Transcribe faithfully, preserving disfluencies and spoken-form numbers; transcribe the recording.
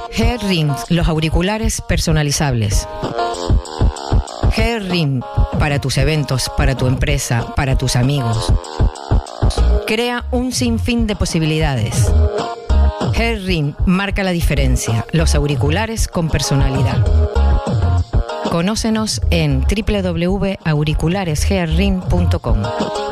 Headrings, los auriculares personalizables. Headring, para tus eventos, para tu empresa, para tus amigos. Crea un sinfín de posibilidades. Headring marca la diferencia. Los auriculares con personalidad. Conócenos en doble u doble u doble u punto auriculares headring punto com.